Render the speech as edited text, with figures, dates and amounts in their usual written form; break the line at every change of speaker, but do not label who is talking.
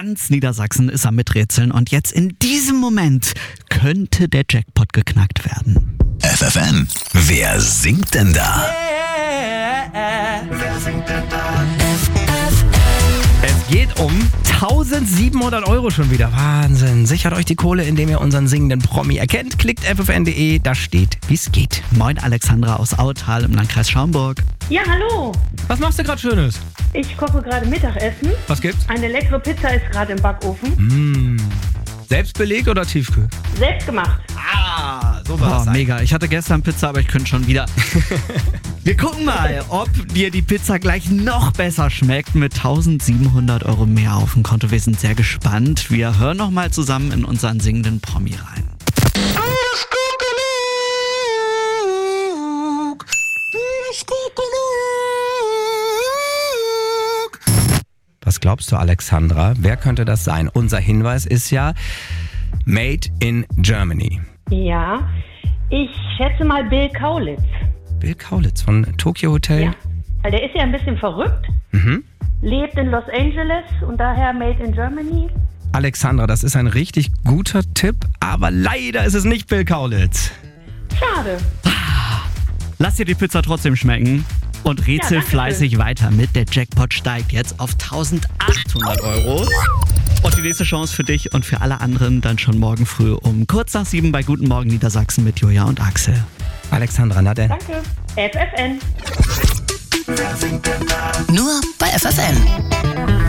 Ganz Niedersachsen ist am Miträtseln und jetzt in diesem Moment könnte der Jackpot geknackt werden.
FFN, wer singt denn da?
Wer singt denn da?
Es geht um 1700 € schon wieder. Wahnsinn. Sichert euch die Kohle, indem ihr unseren singenden Promi erkennt. Klickt ffn.de, da steht, wie es geht.
Moin Alexandra aus Autal im Landkreis Schaumburg.
Ja, hallo.
Was machst du gerade Schönes?
Ich koche gerade Mittagessen.
Was gibt's?
Eine leckere Pizza ist gerade im Backofen.
Selbst belegt oder Tiefkühl?
Selbst gemacht.
So
Oh, mega. Ich hatte gestern Pizza, aber ich könnte schon wieder. Wir gucken mal, ob dir die Pizza gleich noch besser schmeckt mit 1700 € mehr auf dem Konto. Wir sind sehr gespannt. Wir hören noch mal zusammen in unseren singenden Promi rein.
Was glaubst du, Alexandra? Wer könnte das sein? Unser Hinweis ist ja Made in Germany.
Ja, ich schätze mal Bill Kaulitz.
Bill Kaulitz von Tokyo Hotel.
Ja, weil der ist ja ein bisschen verrückt. Lebt in Los Angeles und daher Made in Germany.
Alexandra, das ist ein richtig guter Tipp, aber leider ist es nicht Bill Kaulitz.
Schade.
Lass dir die Pizza trotzdem schmecken und rätsel
danke
fleißig weiter mit. Der Jackpot steigt jetzt auf 1800 €. Und die nächste Chance für dich und für alle anderen dann schon morgen früh um kurz nach 7 bei Guten Morgen Niedersachsen mit Julia und Axel.
Alexandra, na denn?
Danke. FFN.
Wer singt denn da?
Nur bei FFN.